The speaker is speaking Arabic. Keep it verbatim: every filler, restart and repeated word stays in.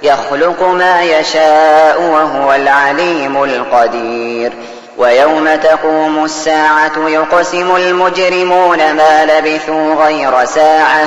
يخلق ما يشاء وهو العليم القدير ويوم تقوم الساعة يقسم المجرمون ما لبثوا غير ساعة